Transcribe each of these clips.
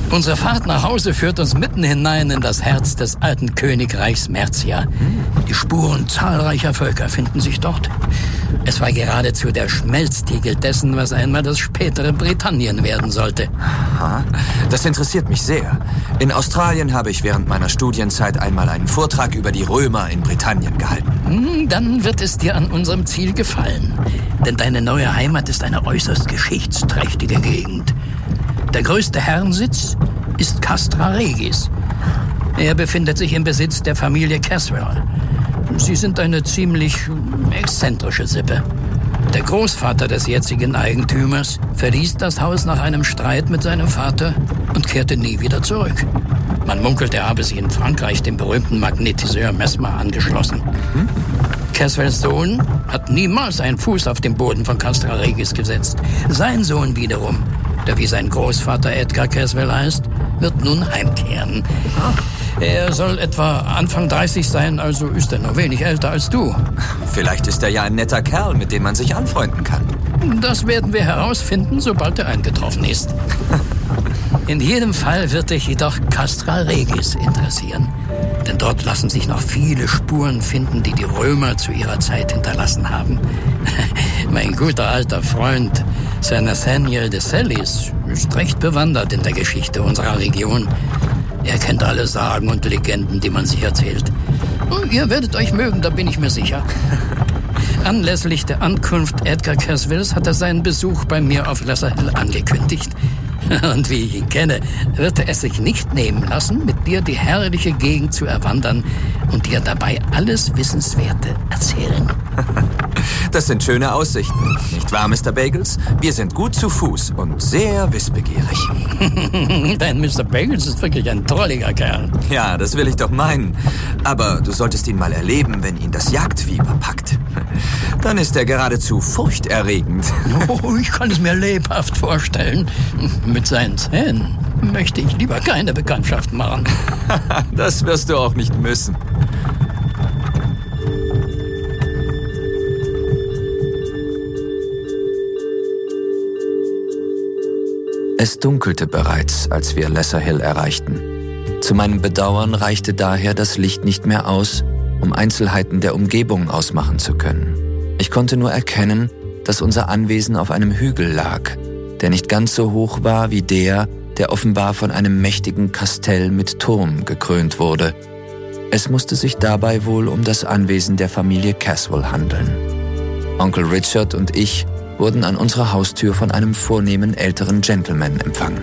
Unsere Fahrt nach Hause führt uns mitten hinein in das Herz des alten Königreichs Mercia. Die Spuren zahlreicher Völker finden sich dort. Es war geradezu der Schmelztiegel dessen, was einmal das spätere Britannien werden sollte. Aha, das interessiert mich sehr. In Australien habe ich während meiner Studienzeit einmal einen Vortrag über die Römer in Britannien gehalten. Dann wird es dir an unserem Ziel gefallen. Denn deine neue Heimat ist eine äußerst geschichtsträchtige Gegend. Der größte Herrensitz ist Castra Regis. Er befindet sich im Besitz der Familie Caswell. Sie sind eine ziemlich exzentrische Sippe. Der Großvater des jetzigen Eigentümers verließ das Haus nach einem Streit mit seinem Vater und kehrte nie wieder zurück. Man munkelt, er habe sich in Frankreich dem berühmten Magnetiseur Mesmer angeschlossen. Caswells Sohn hat niemals einen Fuß auf den Boden von Castra Regis gesetzt. Sein Sohn wiederum, der wie sein Großvater Edgar Caswell heißt, wird nun heimkehren. Er soll etwa Anfang 30 sein, also ist er nur wenig älter als du. Vielleicht ist er ja ein netter Kerl, mit dem man sich anfreunden kann. Das werden wir herausfinden, sobald er eingetroffen ist. In jedem Fall wird dich jedoch Castra Regis interessieren. Denn dort lassen sich noch viele Spuren finden, die die Römer zu ihrer Zeit hinterlassen haben. Mein guter alter Freund Sir Nathaniel de Sellis ist recht bewandert in der Geschichte unserer Region. Er kennt alle Sagen und Legenden, die man sich erzählt. Und ihr werdet euch mögen, da bin ich mir sicher. Anlässlich der Ankunft Edgar Caswells hat er seinen Besuch bei mir auf Lesser Hill angekündigt. Und wie ich ihn kenne, wird er es sich nicht nehmen lassen, mit dir die herrliche Gegend zu erwandern und dir dabei alles Wissenswerte erzählen. Das sind schöne Aussichten, nicht wahr, Mr. Bagels? Wir sind gut zu Fuß und sehr wissbegierig. Dein Mr. Bagels ist wirklich ein drolliger Kerl. Ja, das will ich doch meinen. Aber du solltest ihn mal erleben, wenn ihn das Jagdfieber packt. Dann ist er geradezu furchterregend. Oh, ich kann es mir lebhaft vorstellen. Mit seinen Zähnen möchte ich lieber keine Bekanntschaft machen. Das wirst du auch nicht müssen. Es dunkelte bereits, als wir Lesser Hill erreichten. Zu meinem Bedauern reichte daher das Licht nicht mehr aus, um Einzelheiten der Umgebung ausmachen zu können. Ich konnte nur erkennen, dass unser Anwesen auf einem Hügel lag, der nicht ganz so hoch war wie der offenbar von einem mächtigen Kastell mit Turm gekrönt wurde. Es musste sich dabei wohl um das Anwesen der Familie Caswell handeln. Onkel Richard und ich wurden an unserer Haustür von einem vornehmen älteren Gentleman empfangen.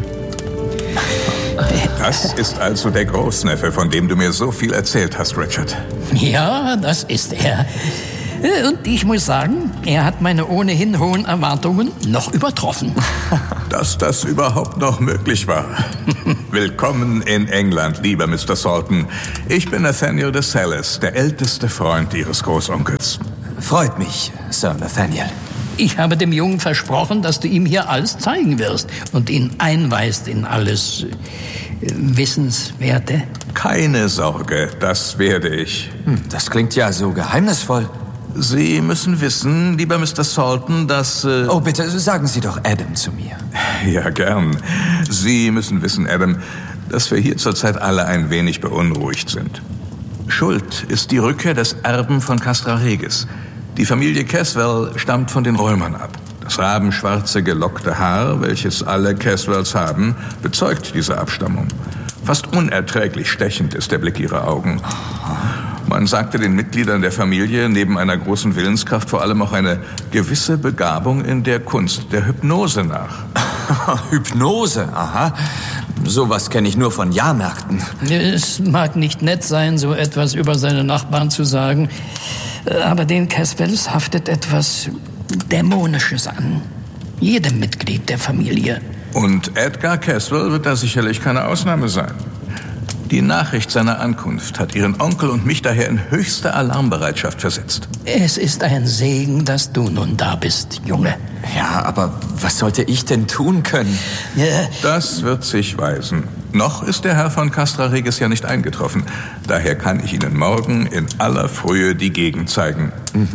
Das ist also der Großneffe, von dem du mir so viel erzählt hast, Richard. Ja, das ist er. Und ich muss sagen, er hat meine ohnehin hohen Erwartungen noch übertroffen. Dass das überhaupt noch möglich war. Willkommen in England, lieber Mr. Salton. Ich bin Nathaniel de Sellis, der älteste Freund Ihres Großonkels. Freut mich, Sir Nathaniel. Ich habe dem Jungen versprochen, dass du ihm hier alles zeigen wirst und ihn einweist in alles Wissenswerte. Keine Sorge, das werde ich. Das klingt ja so geheimnisvoll. Sie müssen wissen, lieber Mr. Salton, dass... Oh, bitte, sagen Sie doch Adam zu mir. Ja, gern. Sie müssen wissen, Adam, dass wir hier zurzeit alle ein wenig beunruhigt sind. Schuld ist die Rückkehr des Erben von Castra Regis. Die Familie Caswell stammt von den Römern ab. Das rabenschwarze, gelockte Haar, welches alle Caswells haben, bezeugt diese Abstammung. Fast unerträglich stechend ist der Blick ihrer Augen. Man sagte den Mitgliedern der Familie neben einer großen Willenskraft vor allem auch eine gewisse Begabung in der Kunst der Hypnose nach. Hypnose, aha. Sowas kenne ich nur von Jahrmärkten. Es mag nicht nett sein, so etwas über seine Nachbarn zu sagen, aber den Caswells haftet etwas Dämonisches an. Jedem Mitglied der Familie. Und Edgar Caswell wird da sicherlich keine Ausnahme sein. Die Nachricht seiner Ankunft hat Ihren Onkel und mich daher in höchste Alarmbereitschaft versetzt. Es ist ein Segen, dass du nun da bist, Junge. Ja, aber was sollte ich denn tun können? Das wird sich weisen. Noch ist der Herr von Castra Regis ja nicht eingetroffen. Daher kann ich Ihnen morgen in aller Frühe die Gegend zeigen.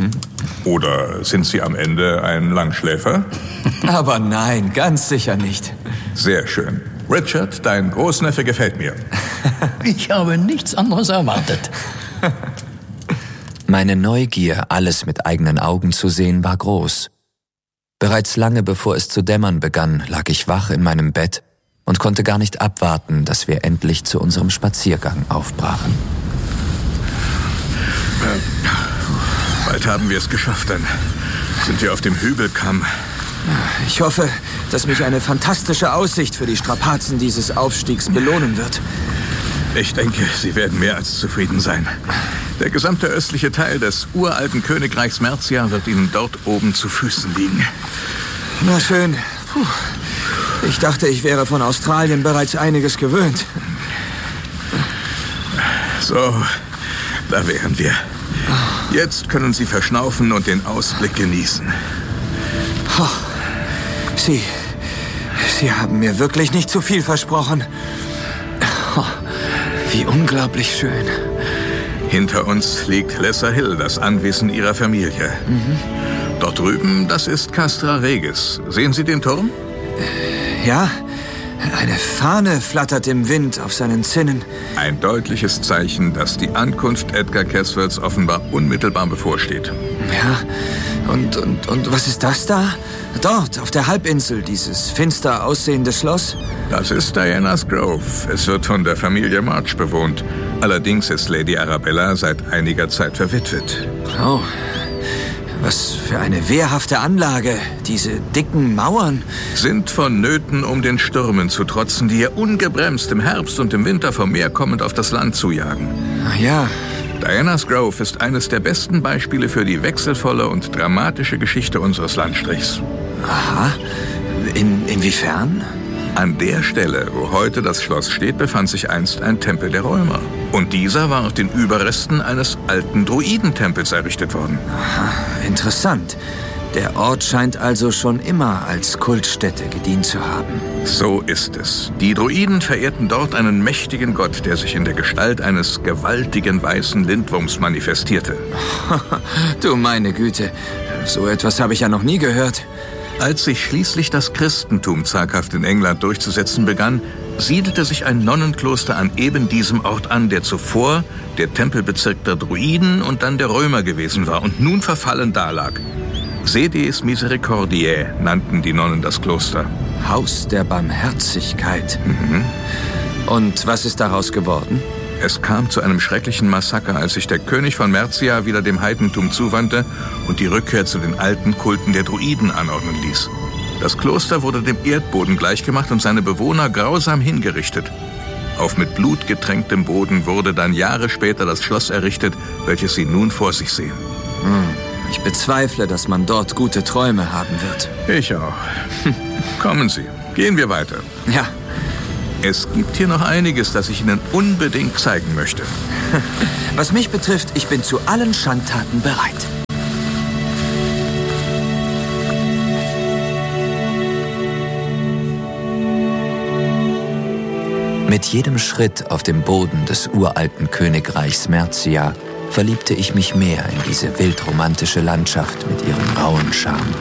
Oder sind Sie am Ende ein Langschläfer? Aber nein, ganz sicher nicht. Sehr schön. Richard, dein Großneffe gefällt mir. Ich habe nichts anderes erwartet. Meine Neugier, alles mit eigenen Augen zu sehen, war groß. Bereits lange bevor es zu dämmern begann, lag ich wach in meinem Bett und konnte gar nicht abwarten, dass wir endlich zu unserem Spaziergang aufbrachen. Bald haben wir es geschafft, dann sind wir auf dem Hügelkamm. Ich hoffe, dass mich eine fantastische Aussicht für die Strapazen dieses Aufstiegs belohnen wird. Ich denke, Sie werden mehr als zufrieden sein. Der gesamte östliche Teil des uralten Königreichs Mercia wird Ihnen dort oben zu Füßen liegen. Na schön. Puh. Ich dachte, ich wäre von Australien bereits einiges gewöhnt. So, da wären wir. Jetzt können Sie verschnaufen und den Ausblick genießen. Oh, Sie haben mir wirklich nicht zu viel versprochen. Oh, wie unglaublich schön. Hinter uns liegt Lesser Hill, das Anwesen Ihrer Familie. Dort drüben, das ist Castra Regis. Sehen Sie den Turm? Ja, eine Fahne flattert im Wind auf seinen Zinnen. Ein deutliches Zeichen, dass die Ankunft Edgar Caswells offenbar unmittelbar bevorsteht. Ja, und was ist das da? Dort, auf der Halbinsel, dieses finster aussehende Schloss? Das ist Diana's Grove. Es wird von der Familie March bewohnt. Allerdings ist Lady Arabella seit einiger Zeit verwitwet. Oh, was für eine wehrhafte Anlage. Diese dicken Mauern. Sind vonnöten, um den Stürmen zu trotzen, die ihr ungebremst im Herbst und im Winter vom Meer kommend auf das Land zujagen. Ach ja. Diana's Grove ist eines der besten Beispiele für die wechselvolle und dramatische Geschichte unseres Landstrichs. Aha. Inwiefern? An der Stelle, wo heute das Schloss steht, befand sich einst ein Tempel der Römer. Und dieser war auf den Überresten eines alten Druidentempels errichtet worden. Aha, interessant. Der Ort scheint also schon immer als Kultstätte gedient zu haben. So ist es. Die Druiden verehrten dort einen mächtigen Gott, der sich in der Gestalt eines gewaltigen weißen Lindwurms manifestierte. Du meine Güte, so etwas habe ich ja noch nie gehört. Als sich schließlich das Christentum zaghaft in England durchzusetzen begann, siedelte sich ein Nonnenkloster an eben diesem Ort an, der zuvor der Tempelbezirk der Druiden und dann der Römer gewesen war und nun verfallen dalag. Sedes Misericordiae nannten die Nonnen das Kloster. Haus der Barmherzigkeit. Und was ist daraus geworden? Es kam zu einem schrecklichen Massaker, als sich der König von Mercia wieder dem Heidentum zuwandte und die Rückkehr zu den alten Kulten der Druiden anordnen ließ. Das Kloster wurde dem Erdboden gleichgemacht und seine Bewohner grausam hingerichtet. Auf mit Blut getränktem Boden wurde dann Jahre später das Schloss errichtet, welches Sie nun vor sich sehen. Ich bezweifle, dass man dort gute Träume haben wird. Ich auch. Kommen Sie, gehen wir weiter. Ja. Es gibt hier noch einiges, das ich Ihnen unbedingt zeigen möchte. Was mich betrifft, ich bin zu allen Schandtaten bereit. Mit jedem Schritt auf dem Boden des uralten Königreichs Mercia verliebte ich mich mehr in diese wildromantische Landschaft mit ihrem rauen Charme.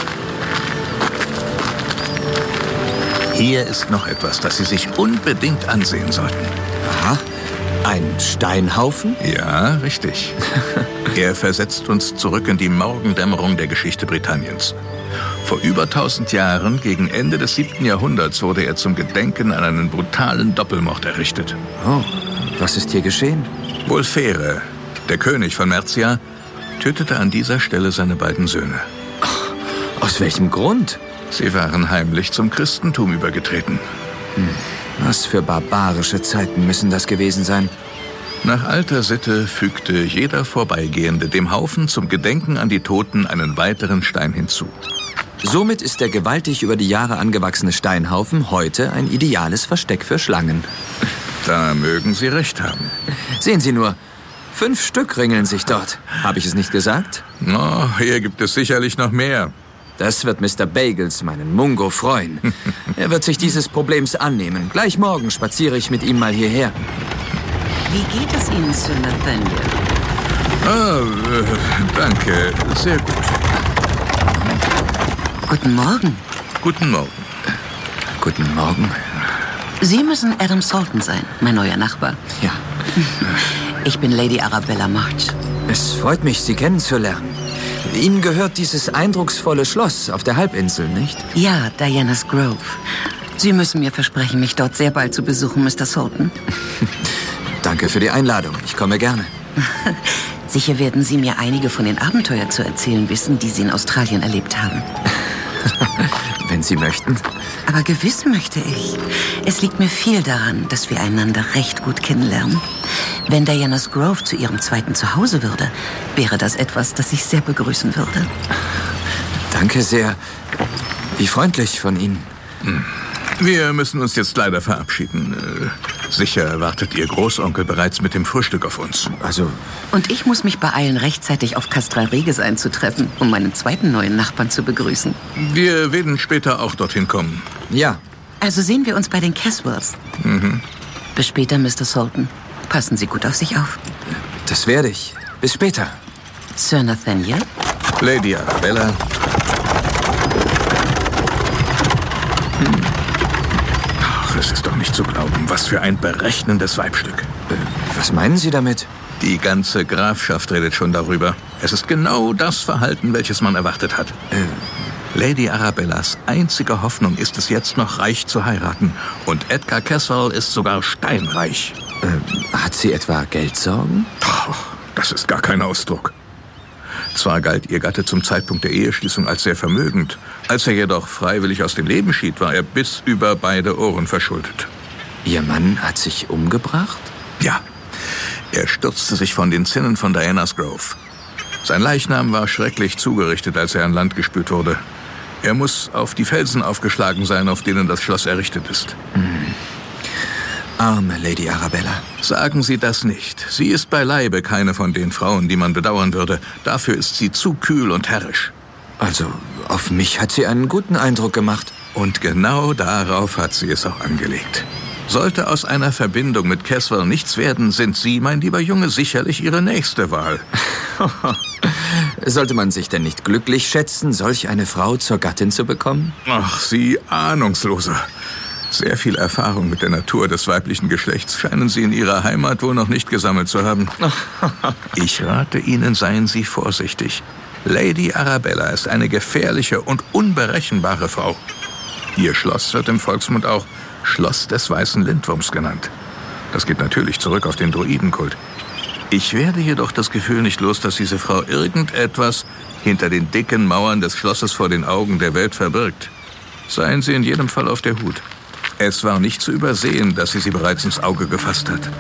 Hier ist noch etwas, das Sie sich unbedingt ansehen sollten. Aha, ein Steinhaufen? Ja, richtig. Er versetzt uns zurück in die Morgendämmerung der Geschichte Britanniens. Vor über 1000 Jahren, gegen Ende des 7. Jahrhunderts, wurde er zum Gedenken an einen brutalen Doppelmord errichtet. Oh, was ist hier geschehen? Wulfhere, der König von Mercia, tötete an dieser Stelle seine beiden Söhne. Aus welchem Grund? Sie waren heimlich zum Christentum übergetreten. Was für barbarische Zeiten müssen das gewesen sein? Nach alter Sitte fügte jeder Vorbeigehende dem Haufen zum Gedenken an die Toten einen weiteren Stein hinzu. Somit ist der gewaltig über die Jahre angewachsene Steinhaufen heute ein ideales Versteck für Schlangen. Da mögen Sie recht haben. Sehen Sie nur, 5 Stück ringeln sich dort. Habe ich es nicht gesagt? Oh, hier gibt es sicherlich noch mehr. Das wird Mr. Bagels, meinen Mungo, freuen. Er wird sich dieses Problems annehmen. Gleich morgen spaziere ich mit ihm mal hierher. Wie geht es Ihnen, Sir Nathaniel? Danke. Sehr gut. Guten Morgen. Guten Morgen. Guten Morgen. Sie müssen Adam Salton sein, mein neuer Nachbar. Ja. Ich bin Lady Arabella March. Es freut mich, Sie kennenzulernen. Ihnen gehört dieses eindrucksvolle Schloss auf der Halbinsel, nicht? Ja, Diana's Grove. Sie müssen mir versprechen, mich dort sehr bald zu besuchen, Mr. Salton. Danke für die Einladung. Ich komme gerne. Sicher werden Sie mir einige von den Abenteuern zu erzählen wissen, die Sie in Australien erlebt haben. Wenn Sie möchten. Aber gewiss möchte ich. Es liegt mir viel daran, dass wir einander recht gut kennenlernen. Wenn Diana's Grove zu Ihrem zweiten Zuhause würde, wäre das etwas, das ich sehr begrüßen würde. Danke sehr. Wie freundlich von Ihnen. Wir müssen uns jetzt leider verabschieden. Sicher wartet Ihr Großonkel bereits mit dem Frühstück auf uns. Und ich muss mich beeilen, rechtzeitig auf Castra Regis einzutreffen, um meinen zweiten neuen Nachbarn zu begrüßen. Wir werden später auch dorthin kommen. Ja. Also sehen wir uns bei den Caswells. Bis später, Mr. Salton. Passen Sie gut auf sich auf. Das werde ich. Bis später. Sir Nathaniel? Lady Arabella. Ach, es ist doch nicht zu glauben, was für ein berechnendes Weibstück. Was meinen Sie damit? Die ganze Grafschaft redet schon darüber. Es ist genau das Verhalten, welches man erwartet hat. Lady Arabellas einzige Hoffnung ist es jetzt noch, reich zu heiraten. Und Edgar Caswell ist sogar steinreich. Hat sie etwa Geldsorgen? Das ist gar kein Ausdruck. Zwar galt ihr Gatte zum Zeitpunkt der Eheschließung als sehr vermögend. Als er jedoch freiwillig aus dem Leben schied, war er bis über beide Ohren verschuldet. Ihr Mann hat sich umgebracht? Ja, er stürzte sich von den Zinnen von Diana's Grove. Sein Leichnam war schrecklich zugerichtet, als er an Land gespült wurde. Er muss auf die Felsen aufgeschlagen sein, auf denen das Schloss errichtet ist. Arme Lady Arabella. Sagen Sie das nicht. Sie ist beileibe keine von den Frauen, die man bedauern würde. Dafür ist sie zu kühl und herrisch. Also, auf mich hat sie einen guten Eindruck gemacht. Und genau darauf hat sie es auch angelegt. Sollte aus einer Verbindung mit Caswell nichts werden, sind Sie, mein lieber Junge, sicherlich Ihre nächste Wahl. Sollte man sich denn nicht glücklich schätzen, solch eine Frau zur Gattin zu bekommen? Ach, Sie Ahnungsloser. Sehr viel Erfahrung mit der Natur des weiblichen Geschlechts scheinen Sie in Ihrer Heimat wohl noch nicht gesammelt zu haben. Ich rate Ihnen, seien Sie vorsichtig. Lady Arabella ist eine gefährliche und unberechenbare Frau. Ihr Schloss wird im Volksmund auch Schloss des weißen Lindwurms genannt. Das geht natürlich zurück auf den Druidenkult. Ich werde jedoch das Gefühl nicht los, dass diese Frau irgendetwas hinter den dicken Mauern des Schlosses vor den Augen der Welt verbirgt. Seien Sie in jedem Fall auf der Hut. Es war nicht zu übersehen, dass sie bereits ins Auge gefasst hat.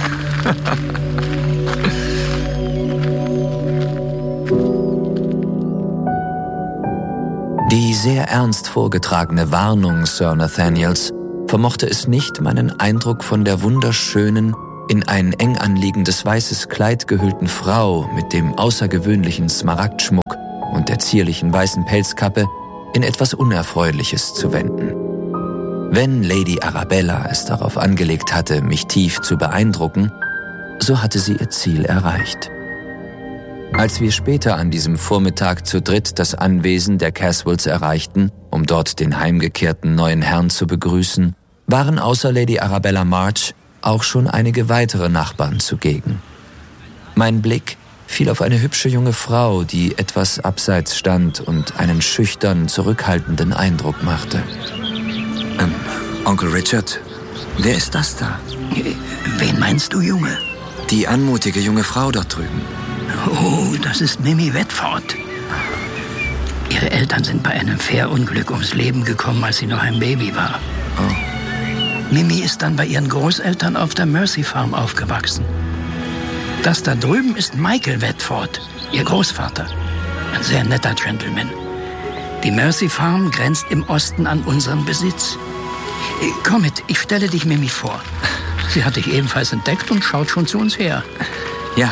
Die sehr ernst vorgetragene Warnung Sir Nathaniels vermochte es nicht, meinen Eindruck von der wunderschönen, in ein eng anliegendes weißes Kleid gehüllten Frau mit dem außergewöhnlichen Smaragdschmuck und der zierlichen weißen Pelzkappe in etwas Unerfreuliches zu wenden. Wenn Lady Arabella es darauf angelegt hatte, mich tief zu beeindrucken, so hatte sie ihr Ziel erreicht. Als wir später an diesem Vormittag zu dritt das Anwesen der Caswells erreichten, um dort den heimgekehrten neuen Herrn zu begrüßen, waren außer Lady Arabella March auch schon einige weitere Nachbarn zugegen. Mein Blick fiel auf eine hübsche junge Frau, die etwas abseits stand und einen schüchtern, zurückhaltenden Eindruck machte. Onkel Richard, wer ist das da? Wen meinst du, Junge? Die anmutige junge Frau dort drüben. Oh, das ist Mimi Wedford. Ihre Eltern sind bei einem Fährunglück ums Leben gekommen, als sie noch ein Baby war. Oh. Mimi ist dann bei ihren Großeltern auf der Mercy Farm aufgewachsen. Das da drüben ist Michael Wedford, ihr Großvater. Ein sehr netter Gentleman. Die Mercy Farm grenzt im Osten an unseren Besitz. Komm mit, ich stelle dich Mimi vor. Sie hat dich ebenfalls entdeckt und schaut schon zu uns her. Ja.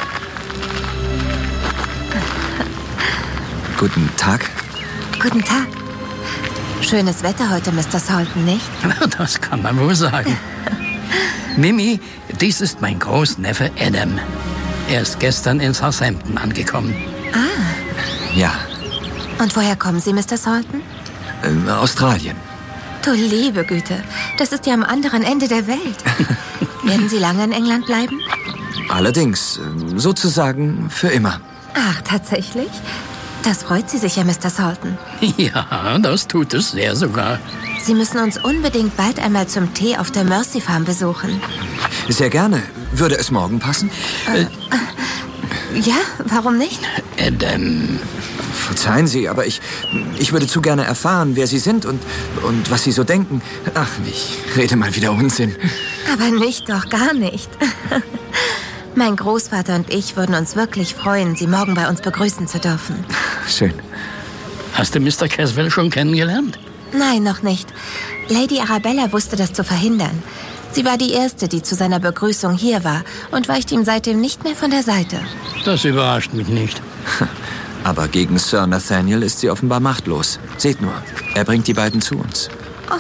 Guten Tag. Guten Tag. Schönes Wetter heute, Mr. Salton, nicht? Das kann man wohl sagen. Mimi, dies ist mein Großneffe Adam. Er ist gestern in Southampton angekommen. Ah. Ja. Und woher kommen Sie, Mr. Salton? Australien. Du liebe Güte, das ist ja am anderen Ende der Welt. Werden Sie lange in England bleiben? Allerdings, sozusagen für immer. Ach, tatsächlich? Das freut Sie sicher, Mr. Salton. Ja, das tut es sehr sogar. Sie müssen uns unbedingt bald einmal zum Tee auf der Mercy Farm besuchen. Sehr gerne. Würde es morgen passen? Ja, warum nicht? Verzeihen Sie, aber ich würde zu gerne erfahren, wer Sie sind und was Sie so denken. Ach, ich rede mal wieder Unsinn. Aber nicht, doch gar nicht. Mein Großvater und ich würden uns wirklich freuen, Sie morgen bei uns begrüßen zu dürfen. Schön. Hast du Mr. Caswell schon kennengelernt? Nein, noch nicht. Lady Arabella wusste das zu verhindern. Sie war die Erste, die zu seiner Begrüßung hier war und weicht ihm seitdem nicht mehr von der Seite. Das überrascht mich nicht. Aber gegen Sir Nathaniel ist sie offenbar machtlos. Seht nur, er bringt die beiden zu uns. Oh.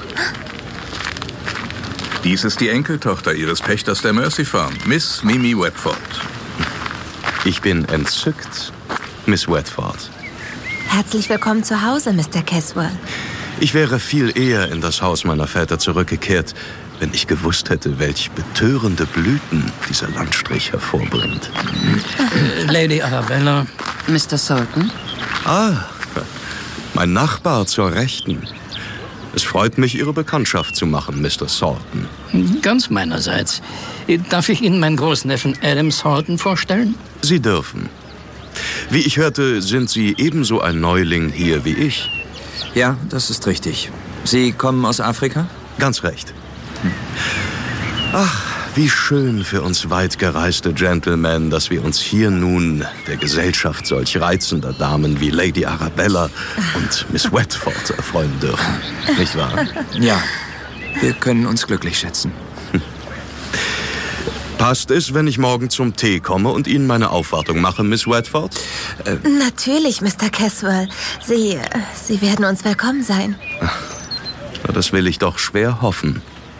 Dies ist die Enkeltochter Ihres Pächters der Mercy Farm, Miss Mimi Wedford. Ich bin entzückt, Miss Wedford. Herzlich willkommen zu Hause, Mr. Caswell. Ich wäre viel eher in das Haus meiner Väter zurückgekehrt, wenn ich gewusst hätte, welch betörende Blüten dieser Landstrich hervorbringt. Lady Arabella. Mr. Salton? Ah, mein Nachbar zur Rechten. Es freut mich, Ihre Bekanntschaft zu machen, Mr. Salton. Ganz meinerseits. Darf ich Ihnen meinen Großneffen Adam Salton vorstellen? Sie dürfen. Wie ich hörte, sind Sie ebenso ein Neuling hier wie ich. Ja, das ist richtig. Sie kommen aus Afrika? Ganz recht. Ach, wie schön für uns weit gereiste Gentlemen, dass wir uns hier nun der Gesellschaft solch reizender Damen wie Lady Arabella und Miss Wedford erfreuen dürfen. Nicht wahr? Ja, wir können uns glücklich schätzen. Passt es, wenn ich morgen zum Tee komme und Ihnen meine Aufwartung mache, Miss Wedford? Natürlich, Mr. Caswell. Sie werden uns willkommen sein. Na, das will ich doch schwer hoffen.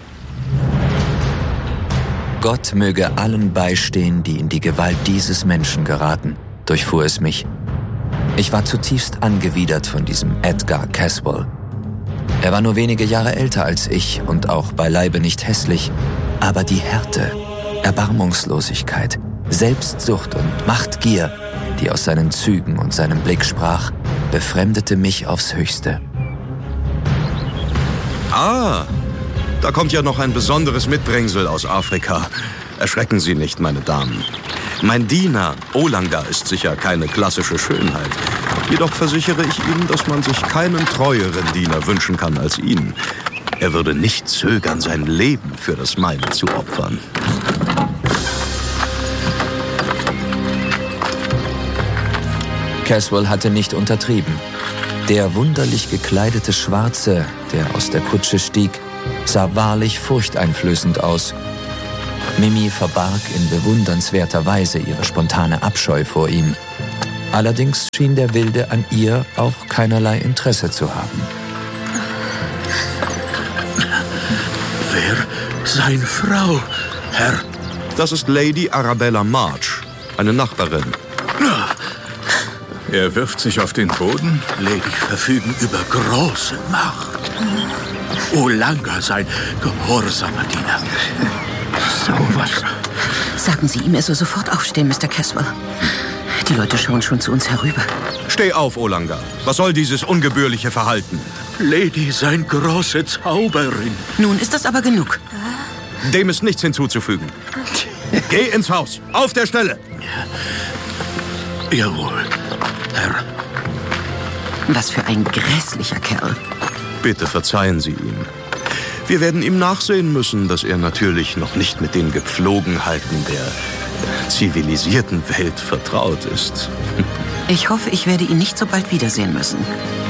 Gott möge allen beistehen, die in die Gewalt dieses Menschen geraten, durchfuhr es mich. Ich war zutiefst angewidert von diesem Edgar Caswell. Er war nur wenige Jahre älter als ich und auch beileibe nicht hässlich, aber die Härte, Erbarmungslosigkeit, Selbstsucht und Machtgier, die aus seinen Zügen und seinem Blick sprach, befremdete mich aufs Höchste. Ah, da kommt ja noch ein besonderes Mitbringsel aus Afrika. Erschrecken Sie nicht, meine Damen. Mein Diener, Olanga, ist sicher keine klassische Schönheit. Jedoch versichere ich Ihnen, dass man sich keinen treueren Diener wünschen kann als ihn. Er würde nicht zögern, sein Leben für das meine zu opfern. Caswell hatte nicht untertrieben. Der wunderlich gekleidete Schwarze, der aus der Kutsche stieg, sah wahrlich furchteinflößend aus. Mimi verbarg in bewundernswerter Weise ihre spontane Abscheu vor ihm. Allerdings schien der Wilde an ihr auch keinerlei Interesse zu haben. Wer sein Frau, Herr? Das ist Lady Arabella March, eine Nachbarin. Er wirft sich auf den Boden. Lady verfügen über große Macht. Olanga sein gehorsamer Diener. So was. Sagen Sie ihm, er soll sofort aufstehen, Mr. Caswell. Die Leute schauen schon zu uns herüber. Steh auf, Olanga. Was soll dieses ungebührliche Verhalten? Lady sein große Zauberin. Nun ist das aber genug. Dem ist nichts hinzuzufügen. Geh ins Haus. Auf der Stelle. Jawohl, Herr. Was für ein grässlicher Kerl. Bitte verzeihen Sie ihm. Wir werden ihm nachsehen müssen, dass er natürlich noch nicht mit den Gepflogenheiten der zivilisierten Welt vertraut ist. Ich hoffe, ich werde ihn nicht so bald wiedersehen müssen.